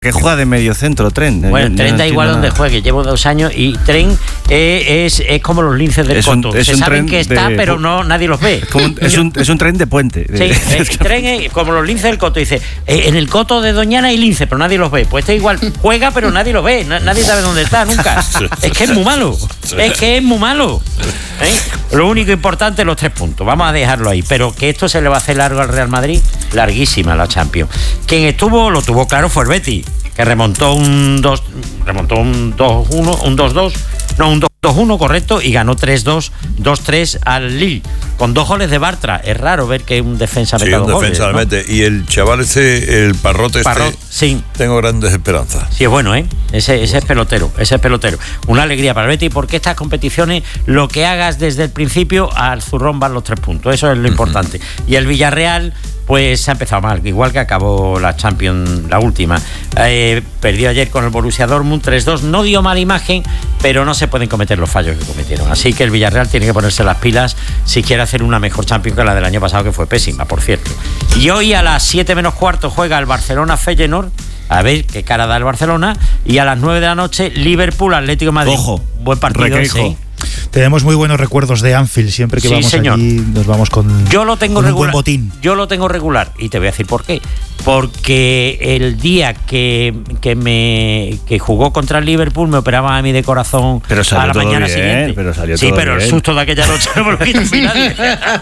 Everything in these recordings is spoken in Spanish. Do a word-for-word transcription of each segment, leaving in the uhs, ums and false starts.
Que juega de medio centro, Tren. Bueno, yo, Tren yo no da igual donde nada. juegue, llevo dos años y Tren eh, es, es como los linces del es un, Coto. es Se un saben tren que está, de, pero no nadie los ve. Es un, es, un, es un tren de puente. Sí, el Tren es como los linces del Coto. Dice, eh, en el Coto de Doñana hay lince, pero nadie los ve. Pues este igual juega, pero nadie lo ve. Na, nadie sabe dónde está nunca. Es que es muy malo. Es que es muy malo. ¿Eh? Lo único importante, los tres puntos. Vamos a dejarlo ahí. Pero que esto se le va a hacer largo al Real Madrid, larguísima la Champions. Quien estuvo, lo tuvo claro, fue el Betis, que remontó un dos, remontó un dos uno, un dos dos, no, un dos uno, correcto, y ganó tres dos, dos tres al Lille, con dos goles de Bartra. Es raro ver que un defensa meta sí, dos un goles, defensa ¿no? mete. Y el chaval ese, el Parrot Parrot, este, sí. Tengo grandes esperanzas. Sí, es bueno, ¿eh? Ese, ese es pelotero, ese es pelotero. Una alegría para el Betis, porque estas competiciones, lo que hagas desde el principio, al zurrón van los tres puntos. Eso es lo importante. Uh-huh. Y el Villarreal, pues se ha empezado mal, igual que acabó la Champions, la última. Eh, perdió ayer con el Borussia Dortmund tres dos, no dio mala imagen, pero no se pueden cometer los fallos que cometieron. Así que el Villarreal tiene que ponerse las pilas si quiere hacer una mejor Champions que la del año pasado, que fue pésima, por cierto. Y hoy a las siete menos cuarto juega el Barcelona-Feyenoord. A ver qué cara da el Barcelona. Y a las nueve de la noche, Liverpool-Atlético de Madrid. Ojo, buen partido, sí. Tenemos muy buenos recuerdos de Anfield. Siempre que sí, vamos señor. allí nos vamos con, yo lo tengo con regular, un buen botín. Yo lo tengo regular y te voy a decir por qué. Porque el día que, que me que jugó contra el Liverpool me operaban a mí de corazón pero a la mañana bien, siguiente. Pero salió sí, todo pero bien. El susto de aquella noche no me lo quito nadie.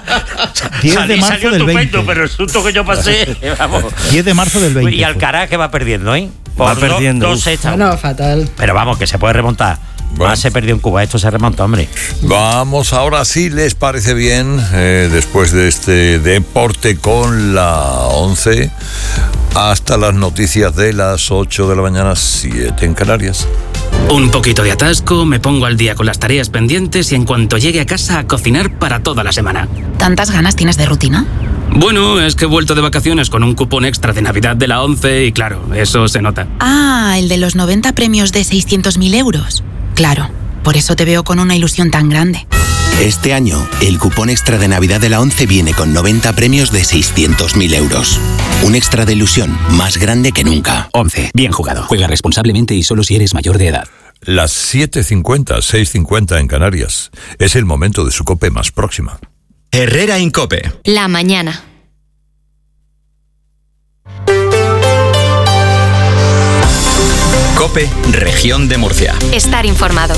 diez de marzo salió del estupendo, veinte. Pero el susto que yo pasé, vamos. diez de marzo del veinte. Y Alcaraz que va perdiendo, ¿eh? Va perdiendo. Dos sextas. No, fatal. Pero vamos, que se puede remontar. Bueno. Más se perdió en Cuba, esto se remonta, hombre. Vamos ahora, si les parece bien, eh, después de este deporte con la once, hasta las noticias de las ocho de la mañana, siete en Canarias. Un poquito de atasco, me pongo al día con las tareas pendientes y en cuanto llegue a casa a cocinar para toda la semana. ¿Tantas ganas tienes de rutina? Bueno, es que he vuelto de vacaciones con un cupón extra de Navidad de la once y claro, eso se nota. Ah, el de los noventa premios de seiscientos mil euros. Claro, por eso te veo con una ilusión tan grande. Este año, el cupón extra de Navidad de la once viene con noventa premios de seiscientos mil euros. Un extra de ilusión más grande que nunca. once. Bien jugado. Juega responsablemente y solo si eres mayor de edad. Las siete cincuenta, seis cincuenta en Canarias. Es el momento de su COPE más próxima. Herrera Incope. La mañana. COPE, Región de Murcia. Estar informado.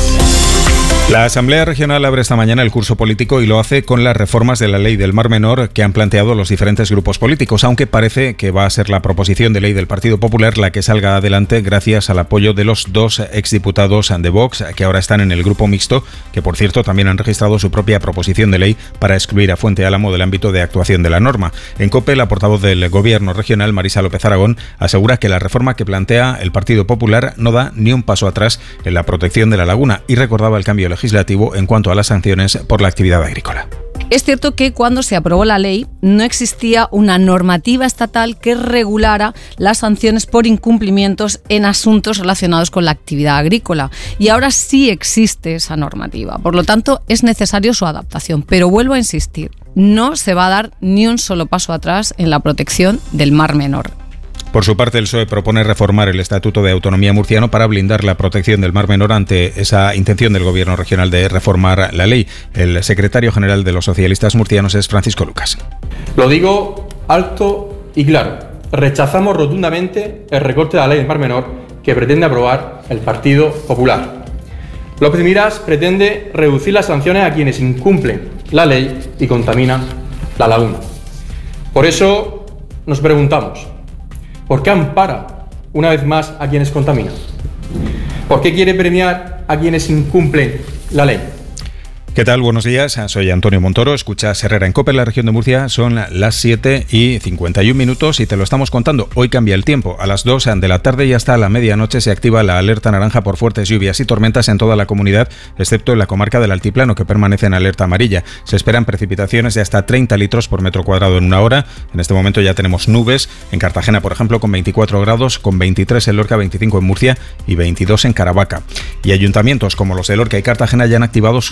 La Asamblea Regional abre esta mañana el curso político y lo hace con las reformas de la Ley del Mar Menor que han planteado los diferentes grupos políticos, aunque parece que va a ser la proposición de ley del Partido Popular la que salga adelante gracias al apoyo de los dos exdiputados de Vox que ahora están en el grupo mixto, que por cierto también han registrado su propia proposición de ley para excluir a Fuente Álamo del ámbito de actuación de la norma. En COPE, la portavoz del Gobierno regional, Marisa López Aragón, asegura que la reforma que plantea el Partido Popular no da ni un paso atrás en la protección de la laguna y recordaba el cambio legislativo en cuanto a las sanciones por la actividad agrícola. Es cierto que cuando se aprobó la ley no existía una normativa estatal que regulara las sanciones por incumplimientos en asuntos relacionados con la actividad agrícola y ahora sí existe esa normativa. Por lo tanto, es necesario su adaptación. Pero vuelvo a insistir, no se va a dar ni un solo paso atrás en la protección del Mar Menor. Por su parte, el P S O E propone reformar el Estatuto de Autonomía murciano para blindar la protección del Mar Menor ante esa intención del Gobierno regional de reformar la ley. El secretario general de los socialistas murcianos es Francisco Lucas. Lo digo alto y claro. Rechazamos rotundamente el recorte de la ley del Mar Menor que pretende aprobar el Partido Popular. López Miras pretende reducir las sanciones a quienes incumplen la ley y contaminan la laguna. Por eso nos preguntamos, ¿por qué ampara una vez más a quienes contaminan? ¿Por qué quiere premiar a quienes incumplen la ley? ¿Qué tal? Buenos días, soy Antonio Montoro, escuchas Herrera en COPE, en la región de Murcia, son las siete y cincuenta y un minutos y te lo estamos contando. Hoy cambia el tiempo, a las dos de la tarde y hasta la medianoche se activa la alerta naranja por fuertes lluvias y tormentas en toda la comunidad, excepto en la comarca del Altiplano, que permanece en alerta amarilla. Se esperan precipitaciones de hasta treinta litros por metro cuadrado en una hora. En este momento ya tenemos nubes, en Cartagena, por ejemplo, con veinticuatro grados, con veintitrés en Lorca, veinticinco en Murcia y veintidós en Caravaca. Y ayuntamientos como los de Lorca y Cartagena ya han activado sus planes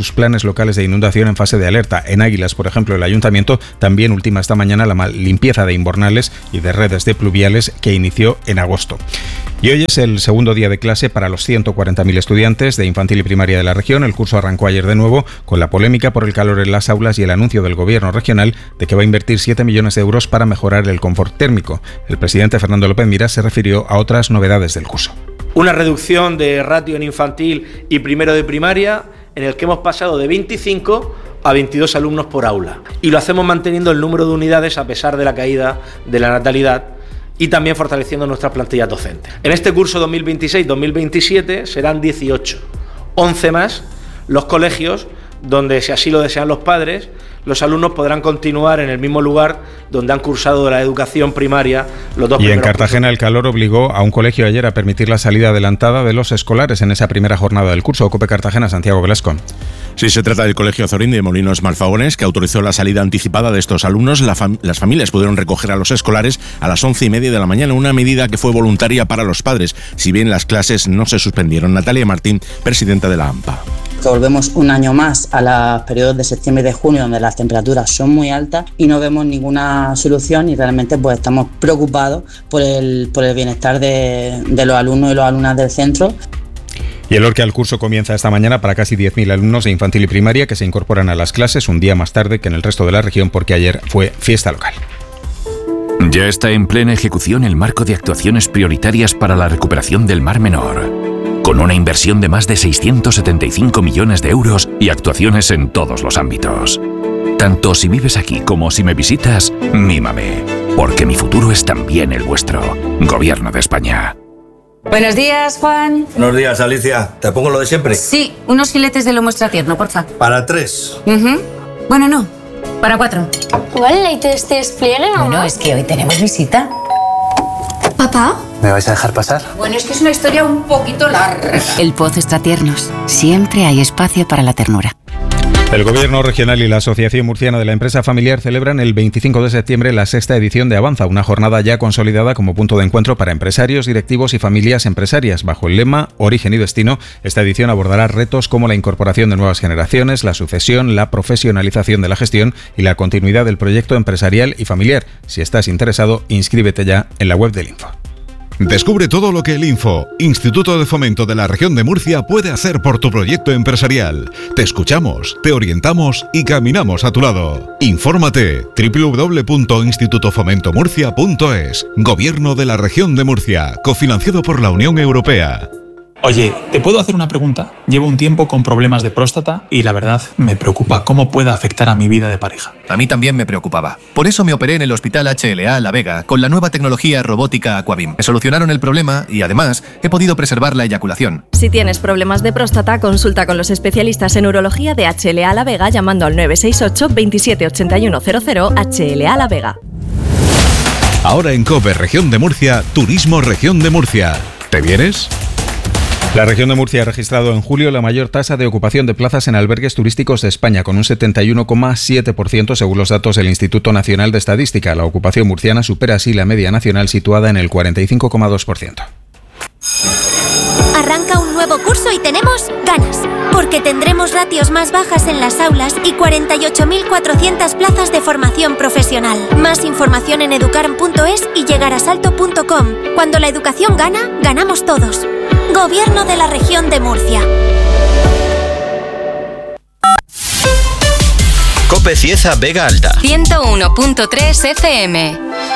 locales de inundación en fase de alerta. En Águilas, por ejemplo, el ayuntamiento también ultima esta mañana la limpieza de invernales y de redes de pluviales que inició en agosto. Y hoy es el segundo día de clase para los ciento cuarenta mil estudiantes de infantil y primaria de la región. El curso arrancó ayer de nuevo con la polémica por el calor en las aulas y el anuncio del gobierno regional de que va a invertir siete millones de euros para mejorar el confort térmico. El presidente Fernando López Miras se refirió a otras novedades del curso. Una reducción de ratio en infantil y primero de primaria, en el que hemos pasado de veinticinco a veintidós alumnos por aula. Y lo hacemos manteniendo el número de unidades a pesar de la caída de la natalidad y también fortaleciendo nuestras plantillas docentes. En este curso dos mil veintiséis dos mil veintisiete serán dieciocho, once más los colegios donde, si así lo desean los padres, los alumnos podrán continuar en el mismo lugar donde han cursado la educación primaria los dos primeros. Y en Cartagena cursos. El calor obligó a un colegio ayer a permitir la salida adelantada de los escolares en esa primera jornada del curso. Cope Cartagena, Santiago Velasco. Sí, se trata del Colegio Azorín de Molinos Malfagones, que autorizó la salida anticipada de estos alumnos. La fam- las familias pudieron recoger a los escolares a las once y media de la mañana, una medida que fue voluntaria para los padres, si bien las clases no se suspendieron. Natalia Martín, presidenta de la AMPA. Que volvemos un año más a los periodos de septiembre y de junio, donde las temperaturas son muy altas y no vemos ninguna solución, y realmente pues estamos preocupados por el, por el bienestar de, de los alumnos y las alumnas del centro. Y el Orque al curso comienza esta mañana para casi diez mil alumnos de infantil y primaria que se incorporan a las clases un día más tarde que en el resto de la región, porque ayer fue fiesta local. Ya está en plena ejecución el marco de actuaciones prioritarias para la recuperación del Mar Menor, con una inversión de más de seiscientos setenta y cinco millones de euros y actuaciones en todos los ámbitos. Tanto si vives aquí como si me visitas, mímame, porque mi futuro es también el vuestro. Gobierno de España. Buenos días, Juan. Buenos días, Alicia. ¿Te pongo lo de siempre? Sí, unos filetes de lomo extra tierno, porfa. Para tres. Uh-huh. Bueno, no, para cuatro. ¿Igual el este despliegue o no? No, es que hoy tenemos visita. ¿Papá? ¿Me vais a dejar pasar? Bueno, es que es una historia un poquito larga. El Pozo Extratiernos. Siempre hay espacio para la ternura. El Gobierno regional y la Asociación Murciana de la Empresa Familiar celebran el veinticinco de septiembre la sexta edición de Avanza, una jornada ya consolidada como punto de encuentro para empresarios, directivos y familias empresarias. Bajo el lema Origen y Destino, esta edición abordará retos como la incorporación de nuevas generaciones, la sucesión, la profesionalización de la gestión y la continuidad del proyecto empresarial y familiar. Si estás interesado, inscríbete ya en la web del Info. Descubre todo lo que el Info, Instituto de Fomento de la Región de Murcia, puede hacer por tu proyecto empresarial. Te escuchamos, te orientamos y caminamos a tu lado. Infórmate doble u doble u doble u punto instituto fomento murcia punto es. Gobierno de la Región de Murcia, cofinanciado por la Unión Europea. Oye, ¿te puedo hacer una pregunta? Llevo un tiempo con problemas de próstata y la verdad me preocupa cómo pueda afectar a mi vida de pareja. A mí también me preocupaba. Por eso me operé en el Hospital H L A La Vega con la nueva tecnología robótica Aquabim. Me solucionaron el problema y además he podido preservar la eyaculación. Si tienes problemas de próstata, consulta con los especialistas en urología de H L A La Vega llamando al nueve seis ocho, veintisiete ochenta y uno cero cero H L A La Vega. Ahora en COPE Región de Murcia, Turismo Región de Murcia. ¿Te vienes? La región de Murcia ha registrado en julio la mayor tasa de ocupación de plazas en albergues turísticos de España, con un setenta y uno coma siete por ciento según los datos del Instituto Nacional de Estadística. La ocupación murciana supera así la media nacional situada en el cuarenta y cinco coma dos por ciento. Arranca un nuevo curso y tenemos ganas, porque tendremos ratios más bajas en las aulas y cuarenta y ocho mil cuatrocientas plazas de formación profesional. Más información en educarm punto es y llegarasalto punto com. Cuando la educación gana, ganamos todos. Gobierno de la Región de Murcia. COPE Cieza Vega Alta. ciento uno punto tres F M.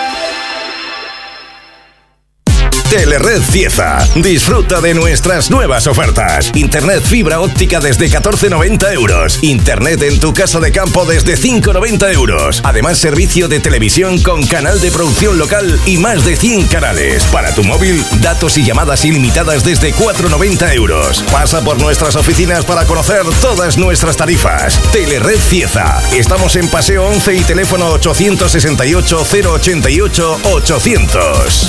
Telered Cieza. Disfruta de nuestras nuevas ofertas. Internet fibra óptica desde catorce noventa euros. Internet en tu casa de campo desde cinco noventa euros. Además, servicio de televisión con canal de producción local y más de cien canales. Para tu móvil, datos y llamadas ilimitadas desde cuatro noventa euros. Pasa por nuestras oficinas para conocer todas nuestras tarifas. Telered Cieza. Estamos en Paseo once y teléfono ochocientos sesenta y ocho, cero ochenta y ocho, ochocientos.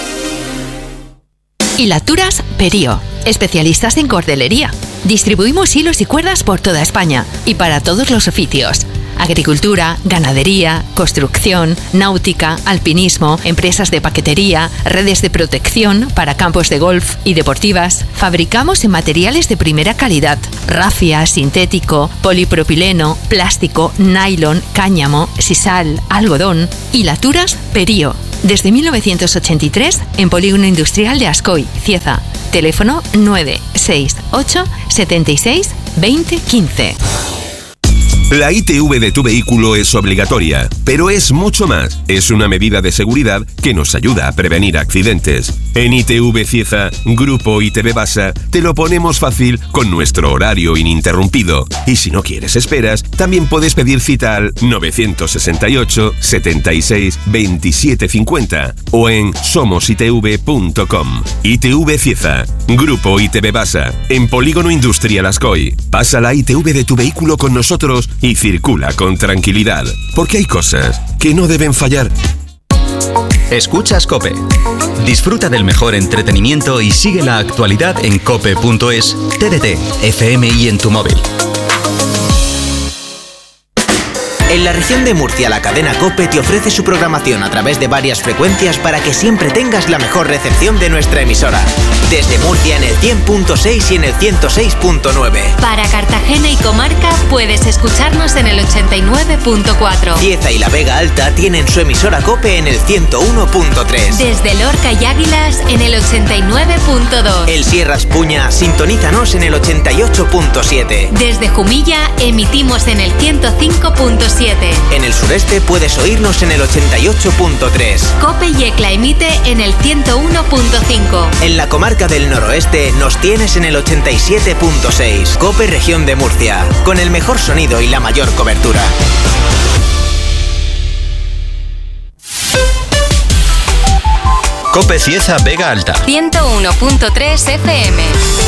Hilaturas Perío, especialistas en cordelería. Distribuimos hilos y cuerdas por toda España y para todos los oficios. agricultura, ganadería, construcción, náutica, alpinismo, empresas de paquetería, redes de protección para campos de golf y deportivas. Fabricamos en materiales de primera calidad: rafia, sintético, polipropileno, plástico, nylon, cáñamo, sisal, algodón. Hilaturas Perío. Desde mil novecientos ochenta y tres en Polígono Industrial de Ascoy, Cieza. Teléfono nueve seis ocho siete seis dos cero uno cinco. La I T V de tu vehículo es obligatoria, pero es mucho más. Es una medida de seguridad que nos ayuda a prevenir accidentes. En I T V Cieza, Grupo I T V Basa, te lo ponemos fácil con nuestro horario ininterrumpido. Y si no quieres esperas, también puedes pedir cita al nueve seis ocho, setenta y seis, veintisiete cincuenta o en somos i t v punto com. I T V Cieza, Grupo I T V Basa, en Polígono Industrial Ascoy. Pasa la I T V de tu vehículo con nosotros y circula con tranquilidad, porque hay cosas que no deben fallar. Escuchas COPE. Disfruta del mejor entretenimiento y sigue la actualidad en cope punto es, T D T, F M y en tu móvil. En la región de Murcia, la cadena COPE te ofrece su programación a través de varias frecuencias para que siempre tengas la mejor recepción de nuestra emisora. Desde Murcia en el cien punto seis y en el ciento seis punto nueve. Para Cartagena y comarca puedes escucharnos en el ochenta y nueve punto cuatro. Cieza y la Vega Alta tienen su emisora COPE en el ciento uno punto tres. Desde Lorca y Águilas en el ochenta y nueve punto dos. El Sierra Espuña, sintonízanos en el ochenta y ocho punto siete. Desde Jumilla emitimos en el ciento cinco punto siete. En el sureste puedes oírnos en el ochenta y ocho punto tres. COPE Yecla emite en el ciento uno punto cinco. En la comarca del noroeste nos tienes en el ochenta y siete punto seis. COPE Región de Murcia, con el mejor sonido y la mayor cobertura. COPE Cieza Vega Alta. ciento uno punto tres F M.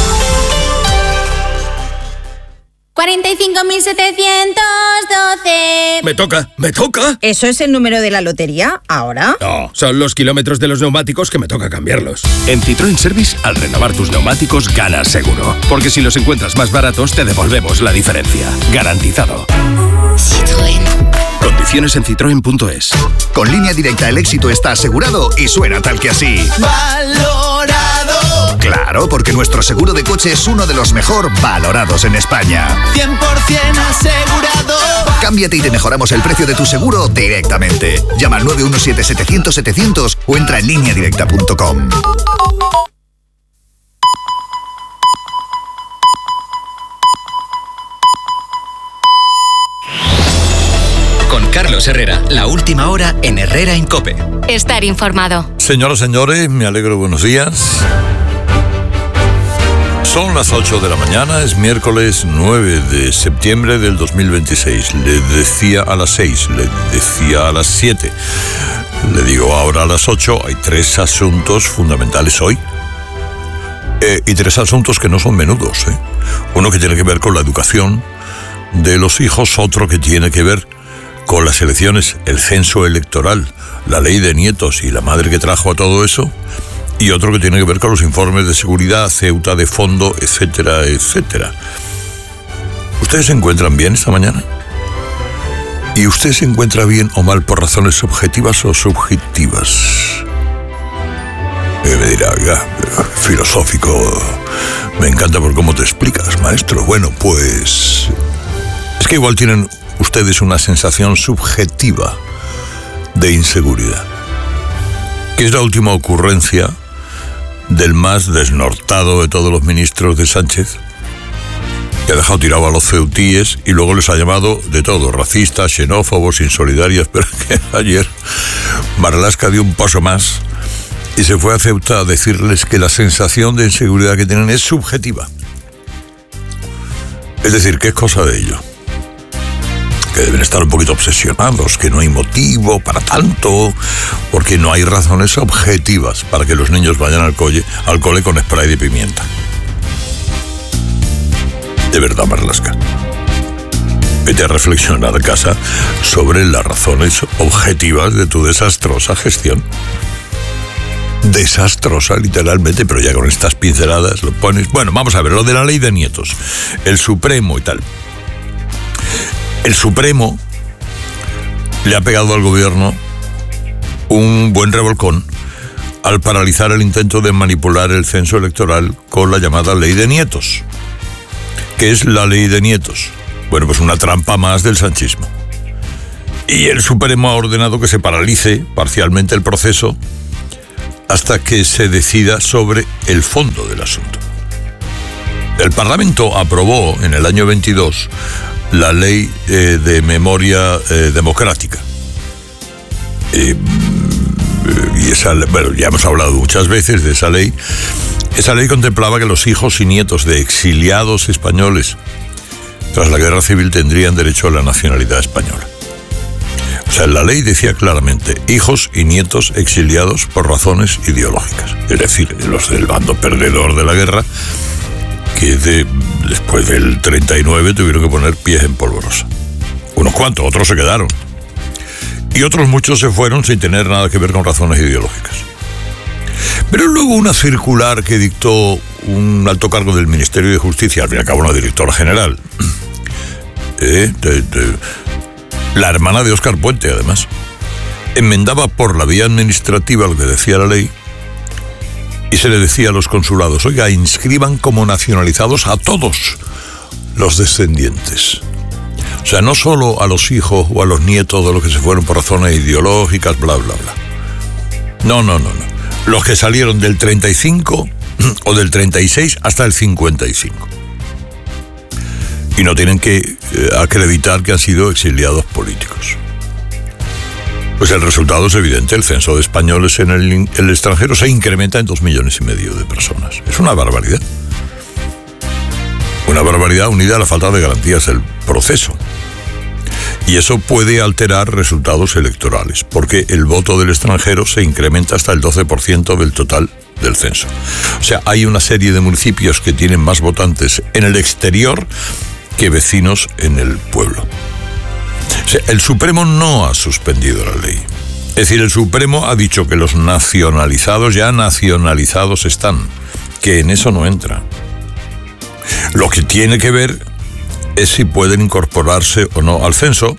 cuarenta y cinco mil setecientos doce. Me toca, me toca. ¿Eso es el número de la lotería ahora? No, son los kilómetros de los neumáticos que me toca cambiarlos. En Citroën Service, al renovar tus neumáticos, ganas seguro. Porque si los encuentras más baratos, te devolvemos la diferencia. Garantizado. Citroën. Condiciones en citroen punto es. Con Línea Directa el éxito está asegurado y suena tal que así. Valorado. Claro, porque nuestro seguro de coche es uno de los mejor valorados en España. cien por ciento asegurado. Cámbiate y te mejoramos el precio de tu seguro directamente. Llama al nueve uno siete, setecientos, setecientos o entra en línea directa punto com. Con Carlos Herrera, la última hora en Herrera en COPE. Estar informado. Señoras, señores, me alegro, buenos días. Son las ocho de la mañana, es miércoles nueve de septiembre del dos mil veintiséis. Le decía a las seis, le decía a las siete. Le digo ahora a las ocho, hay tres asuntos fundamentales hoy. Eh, y tres asuntos que no son menudos. ¿eh? Uno que tiene que ver con la educación de los hijos, otro que tiene que ver con las elecciones, el censo electoral, la ley de nietos y la madre que trajo a todo eso, y otro que tiene que ver con los informes de seguridad, Ceuta de fondo, etcétera, etcétera. ¿Ustedes se encuentran bien esta mañana? ¿Y usted se encuentra bien o mal por razones objetivas o subjetivas? Eh, me dirá, oiga, filosófico, me encanta por cómo te explicas, maestro. Bueno, pues es que igual tienen ustedes una sensación subjetiva de inseguridad, que es la última ocurrencia del más desnortado de todos los ministros de Sánchez, que ha dejado tirado a los ceutíes y luego les ha llamado de todo, racistas, xenófobos, insolidarios, pero que ayer Marlaska dio un paso más y se fue a Ceuta a decirles que la sensación de inseguridad que tienen es subjetiva. Es decir, que es cosa de ellos, que deben estar un poquito obsesionados, que no hay motivo para tanto, porque no hay razones objetivas para que los niños vayan al cole, al cole con spray de pimienta. De verdad, Marlaska. Vete a reflexionar a casa sobre las razones objetivas de tu desastrosa gestión. Desastrosa, literalmente, pero ya con estas pinceladas lo pones. Bueno, vamos a ver, lo de la ley de nietos, el Supremo y tal. El Supremo le ha pegado al gobierno un buen revolcón al paralizar el intento de manipular el censo electoral con la llamada ley de nietos. ¿Qué es la ley de nietos? Bueno, pues una trampa más del sanchismo. Y el Supremo ha ordenado que se paralice parcialmente el proceso hasta que se decida sobre el fondo del asunto. El Parlamento aprobó en el año veintidós la ley eh, de memoria eh, democrática. Eh, y esa, bueno, ya hemos hablado muchas veces de esa ley. Esa ley contemplaba que los hijos y nietos de exiliados españoles tras la guerra civil tendrían derecho a la nacionalidad española. O sea, la ley decía claramente hijos y nietos exiliados por razones ideológicas, es decir, los del bando perdedor de la guerra, que de, después del treinta y nueve tuvieron que poner pies en polvorosa. Unos cuantos, otros se quedaron. Y otros muchos se fueron sin tener nada que ver con razones ideológicas. Pero luego una circular que dictó un alto cargo del Ministerio de Justicia, al fin y al cabo una directora general, eh, de, de, la hermana de Óscar Puente, además, enmendaba por la vía administrativa lo que decía la ley y se le decía a los consulados, oiga, inscriban como nacionalizados a todos los descendientes. O sea, no solo a los hijos o a los nietos de los que se fueron por razones ideológicas, bla, bla, bla. No, no, no, no. Los que salieron del treinta y cinco o del treinta y seis hasta el cincuenta y cinco. Y no tienen que eh, acreditar que han sido exiliados políticos. Pues el resultado es evidente. El censo de españoles en el, el extranjero se incrementa en dos millones y medio de personas. Es una barbaridad. Una barbaridad unida a la falta de garantías del proceso. Y eso puede alterar resultados electorales, porque el voto del extranjero se incrementa hasta el doce por ciento del total del censo. O sea, hay una serie de municipios que tienen más votantes en el exterior que vecinos en el pueblo. O sea, el Supremo no ha suspendido la ley. Es decir, el Supremo ha dicho que los nacionalizados ya nacionalizados están, que en eso no entra. Lo que tiene que ver es si pueden incorporarse o no al censo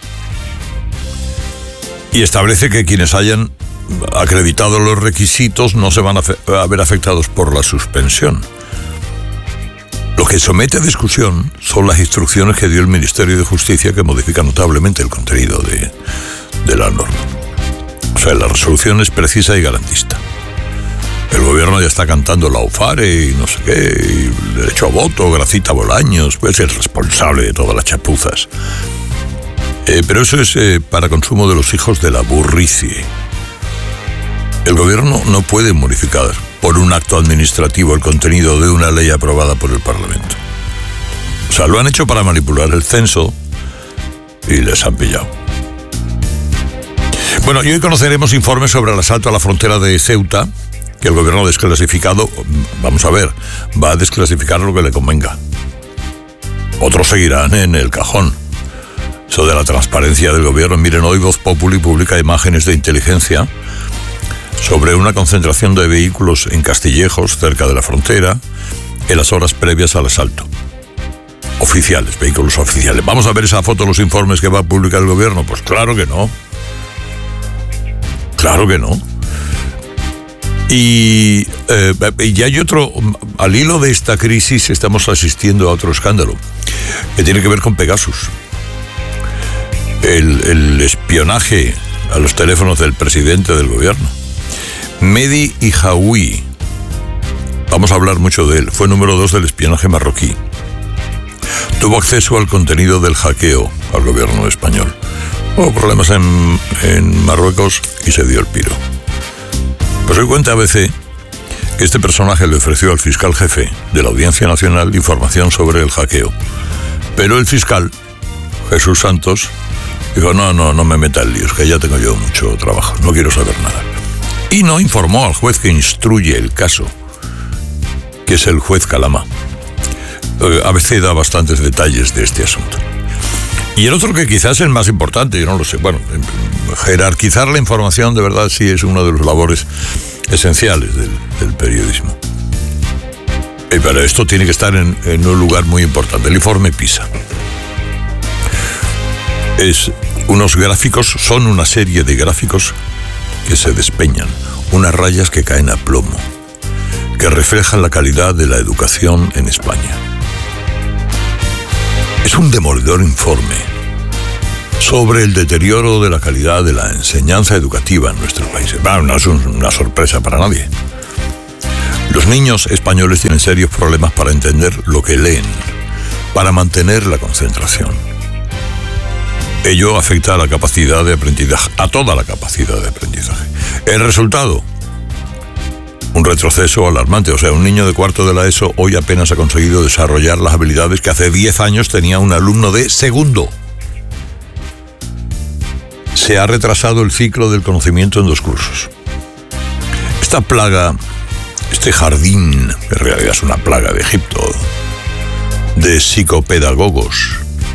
y establece que quienes hayan acreditado los requisitos no se van a, a ver afectados por la suspensión. Lo que somete a discusión son las instrucciones que dio el Ministerio de Justicia que modifican notablemente el contenido de, de la norma. O sea, la resolución es precisa y garantista. El gobierno ya está cantando la UFARE y no sé qué, y derecho a voto, Gracita Bolaños, pues es el responsable de todas las chapuzas. Eh, pero eso es eh, para consumo de los hijos de la burricie. El gobierno no puede modificar por un acto administrativo el contenido de una ley aprobada por el Parlamento. O sea, lo han hecho para manipular el censo y les han pillado. Bueno, y hoy conoceremos informes sobre el asalto a la frontera de Ceuta, que el gobierno ha desclasificado. Vamos a ver, va a desclasificar lo que le convenga. Otros seguirán en el cajón. Eso de la transparencia del gobierno. Miren, hoy Voz Populi publica imágenes de inteligencia sobre una concentración de vehículos en Castillejos, cerca de la frontera, en las horas previas al asalto. Oficiales, vehículos oficiales. ¿Vamos a ver esa foto, los informes que va a publicar el gobierno? Pues claro que no. Claro que no. Y, eh, y hay otro, al hilo de esta crisis estamos asistiendo a otro escándalo que tiene que ver con Pegasus. El, el espionaje a los teléfonos del presidente del gobierno. Mehdi Ijawi, vamos a hablar mucho de él, fue número dos del espionaje marroquí. Tuvo acceso al contenido del hackeo al gobierno español. Hubo problemas en, en Marruecos y se dio el piro. Pues hoy cuenta A B C que este personaje le ofreció al fiscal jefe de la Audiencia Nacional información sobre el hackeo. Pero el fiscal, Jesús Santos, dijo, no, no, no me meta en líos, que ya tengo yo mucho trabajo, no quiero saber nada. Y no informó al juez que instruye el caso, que es el juez Calama. A B C da bastantes detalles de este asunto. Y el otro, que quizás es el más importante, yo no lo sé, bueno, jerarquizar la información de verdad sí es una de las labores esenciales del, del periodismo. Y para esto tiene que estar en, en un lugar muy importante, el informe PISA. Es unos gráficos, son una serie de gráficos que se despeñan, unas rayas que caen a plomo, que reflejan la calidad de la educación en España. Es un demoledor informe sobre el deterioro de la calidad de la enseñanza educativa en nuestro país. Bueno, no es una sorpresa para nadie. Los niños españoles tienen serios problemas para entender lo que leen, para mantener la concentración. Ello afecta a la capacidad de aprendizaje, a toda la capacidad de aprendizaje. El resultado, un retroceso alarmante. O sea, un niño de cuarto de la ESO hoy apenas ha conseguido desarrollar las habilidades que hace diez años tenía un alumno de segundo. Se ha retrasado el ciclo del conocimiento en dos cursos. Esta plaga, este jardín, que en realidad es una plaga de Egipto, de psicopedagogos,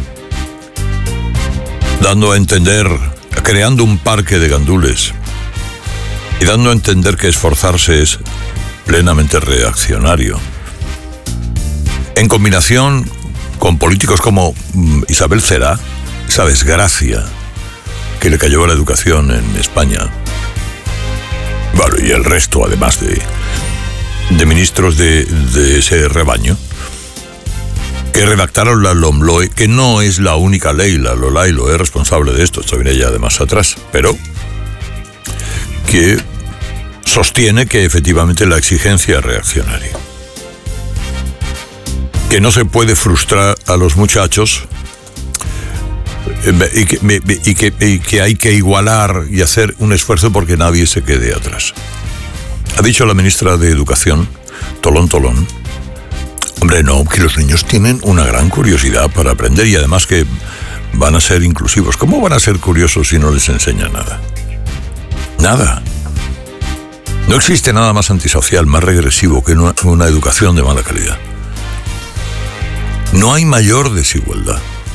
dando a entender, creando un parque de gandules y dando a entender que esforzarse es plenamente reaccionario. En combinación con políticos como Isabel Cela, esa desgracia que le cayó a la educación en España, bueno, y el resto, además de, de ministros de, de ese rebaño, que redactaron la LOMLOE, que no es la única ley, la LOLAILO es responsable de esto, esto viene ya de más atrás, pero que sostiene que efectivamente la exigencia es reaccionaria. Que no se puede frustrar a los muchachos y que, y que, y que hay que igualar y hacer un esfuerzo porque nadie se quede atrás. Ha dicho la ministra de Educación, Tolón Tolón, hombre, no, que los niños tienen una gran curiosidad para aprender y además que van a ser inclusivos. ¿Cómo van a ser curiosos si no les enseña nada? Nada. No existe nada más antisocial, más regresivo que una, una educación de mala calidad. No hay mayor desigualdad.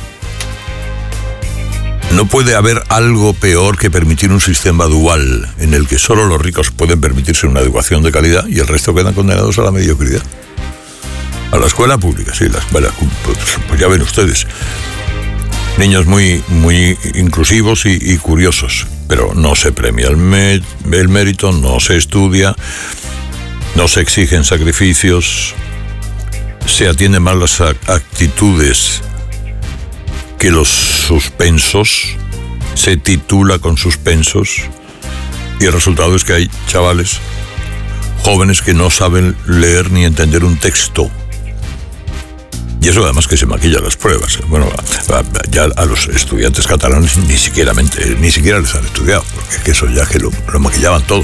No puede haber algo peor que permitir un sistema dual en el que solo los ricos pueden permitirse una educación de calidad y el resto quedan condenados a la mediocridad. A la escuela pública, sí, la escuela, pues, pues ya ven ustedes. Niños muy, muy inclusivos y, y curiosos, pero no se premia el, me, el mérito, no se estudia, no se exigen sacrificios, se atienden más las actitudes que los suspensos, se titula con suspensos y el resultado es que hay chavales jóvenes que no saben leer ni entender un texto. Y eso además que se maquilla las pruebas. Bueno, ya a los estudiantes catalanes ni siquiera, ni siquiera les han estudiado, porque eso ya que lo, lo maquillaban todo.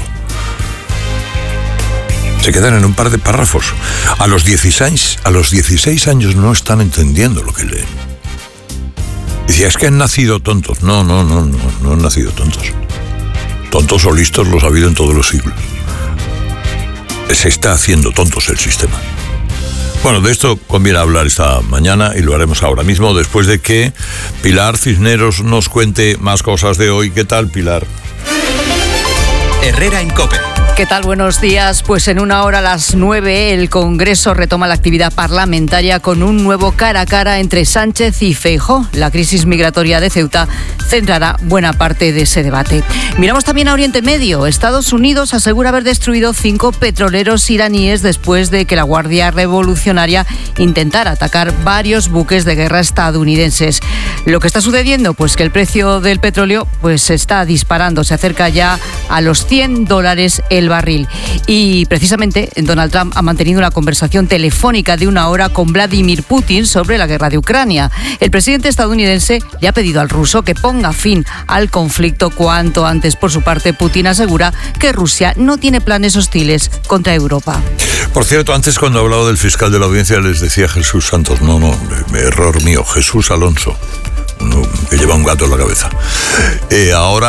Se quedan en un par de párrafos. A los dieciséis, a los dieciséis años no están entendiendo lo que leen. Decía, es que han nacido tontos. No, no, no, no, no han nacido tontos. Tontos o listos los ha habido en todos los siglos. Se está haciendo tontos el sistema. Bueno, de esto conviene hablar esta mañana y lo haremos ahora mismo, después de que Pilar Cisneros nos cuente más cosas de hoy. ¿Qué tal, Pilar? Herrera en COPE. ¿Qué tal? Buenos días. Pues en una hora a las nueve el Congreso retoma la actividad parlamentaria con un nuevo cara a cara entre Sánchez y Feijóo. La crisis migratoria de Ceuta centrará buena parte de ese debate. Miramos también a Oriente Medio. Estados Unidos asegura haber destruido cinco petroleros iraníes después de que la Guardia Revolucionaria intentara atacar varios buques de guerra estadounidenses. Lo que está sucediendo, pues que el precio del petróleo pues se está disparando, se acerca ya a los cien dólares el barril. Y precisamente Donald Trump ha mantenido una conversación telefónica de una hora con Vladimir Putin sobre la guerra de Ucrania. El presidente estadounidense le ha pedido al ruso que ponga fin al conflicto cuanto antes. Por su parte, Putin asegura que Rusia no tiene planes hostiles contra Europa. Por cierto, antes cuando hablaba del fiscal de la audiencia les decía Jesús Santos. No, no, error mío, Jesús Alonso, que lleva un gato en la cabeza. Eh, ahora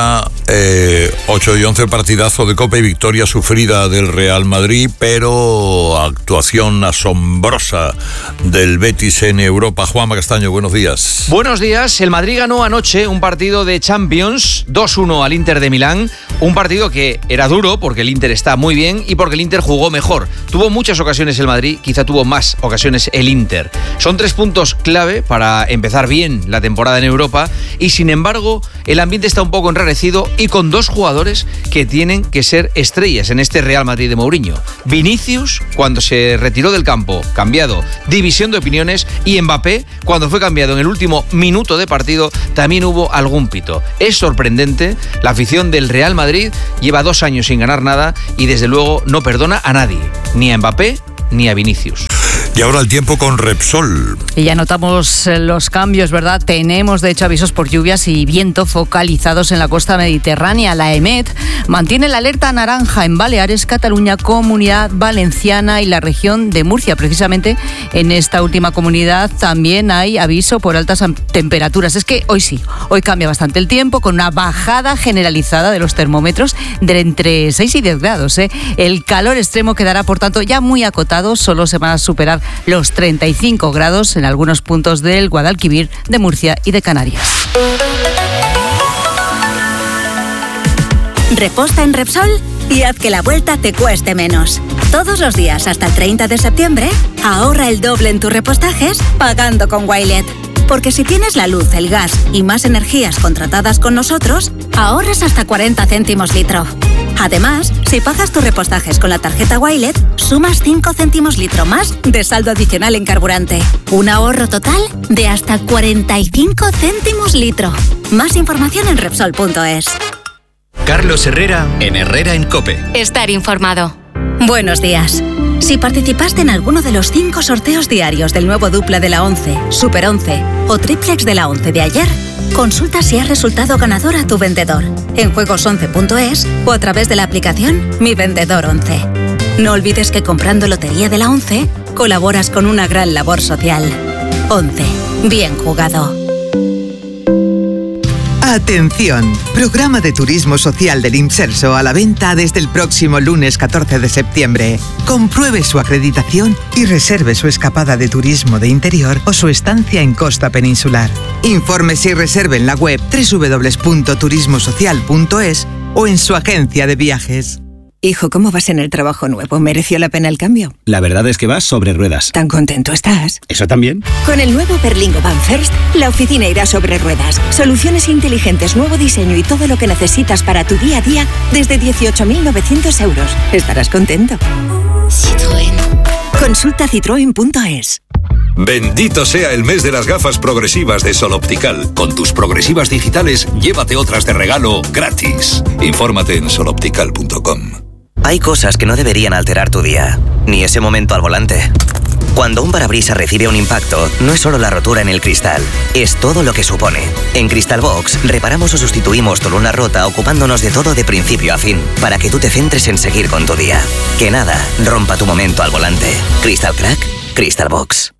Eh, ocho y once, partidazo de Copa y victoria sufrida del Real Madrid, pero actuación asombrosa del Betis en Europa. Juanma Castaño, buenos días. Buenos días. El Madrid ganó anoche un partido de Champions, dos uno al Inter de Milán. Un partido que era duro porque el Inter está muy bien y porque el Inter jugó mejor. Tuvo muchas ocasiones el Madrid, quizá tuvo más ocasiones el Inter. Son tres puntos clave para empezar bien la temporada en Europa y sin embargo el ambiente está un poco enrarecido y con dos jugadores que tienen que ser estrellas en este Real Madrid de Mourinho. Vinicius, cuando se retiró del campo, cambiado, división de opiniones, y Mbappé, cuando fue cambiado en el último minuto de partido, también hubo algún pito. Es sorprendente, la afición del Real Madrid lleva dos años sin ganar nada y desde luego no perdona a nadie, ni a Mbappé ni a Vinicius. Y ahora el tiempo con Repsol. Y ya notamos los cambios, ¿verdad? Tenemos, de hecho, avisos por lluvias y viento focalizados en la costa mediterránea. La EMET mantiene la alerta naranja en Baleares, Cataluña, Comunidad Valenciana y la región de Murcia. Precisamente en esta última comunidad también hay aviso por altas temperaturas. Es que hoy sí, hoy cambia bastante el tiempo con una bajada generalizada de los termómetros de entre seis y diez grados. ¿eh? El calor extremo quedará, por tanto, ya muy acotado. Solo se van a superar los treinta y cinco grados en algunos puntos del Guadalquivir, de Murcia y de Canarias. Reposta en Repsol y haz que la vuelta te cueste menos. Todos los días hasta el treinta de septiembre, ahorra el doble en tus repostajes pagando con Wilet. Porque si tienes la luz, el gas y más energías contratadas con nosotros, ahorras hasta cuarenta céntimos litro. Además, si pagas tus repostajes con la tarjeta Wilet, sumas cinco céntimos litro más de saldo adicional en carburante. Un ahorro total de hasta cuarenta y cinco céntimos litro. Más información en Repsol punto es. Carlos Herrera en Herrera en COPE. Estar informado. Buenos días. Si participaste en alguno de los cinco sorteos diarios del nuevo dupla de la once, Super once o triplex de la once de ayer, consulta si has resultado ganador a tu vendedor en juegos once punto es o a través de la aplicación Mi Vendedor once. No olvides que comprando Lotería de la once colaboras con una gran labor social. once. Bien jugado. Atención, programa de turismo social del Imserso a la venta desde el próximo lunes catorce de septiembre. Compruebe su acreditación y reserve su escapada de turismo de interior o su estancia en costa peninsular. Infórmese y reserve en la web doble u doble u doble u punto turismo social punto es o en su agencia de viajes. Hijo, ¿cómo vas en el trabajo nuevo? ¿Mereció la pena el cambio? La verdad es que vas sobre ruedas. ¿Tan contento estás? ¿Eso también? Con el nuevo Berlingo Van First, la oficina irá sobre ruedas. Soluciones inteligentes, nuevo diseño y todo lo que necesitas para tu día a día desde dieciocho mil novecientos euros. Estarás contento. Citroën. Consulta citroen punto es. Bendito sea el mes de las gafas progresivas de Sol Optical. Con tus progresivas digitales, llévate otras de regalo gratis. Infórmate en sol optical punto com. Hay cosas que no deberían alterar tu día, ni ese momento al volante. Cuando un parabrisas recibe un impacto, no es solo la rotura en el cristal, es todo lo que supone. En Crystal Box, reparamos o sustituimos tu luna rota ocupándonos de todo de principio a fin, para que tú te centres en seguir con tu día. Que nada rompa tu momento al volante. Crystal Crack, Crystal Box.